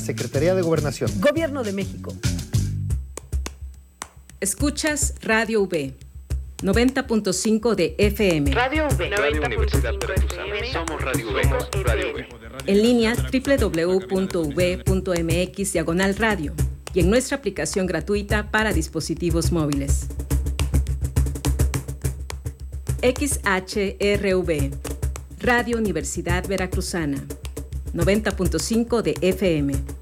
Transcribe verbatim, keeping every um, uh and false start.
Secretaría de Gobernación. Gobierno de México. Escuchas Radio V, noventa punto cinco de F M. Radio V, Radio Universidad Veracruzana. Somos Radio V. Radio V. En línea doble u doble u doble u punto v punto m x diagonal radio y en nuestra aplicación gratuita para dispositivos móviles. X H R V, Radio Universidad Veracruzana, noventa punto cinco de F M.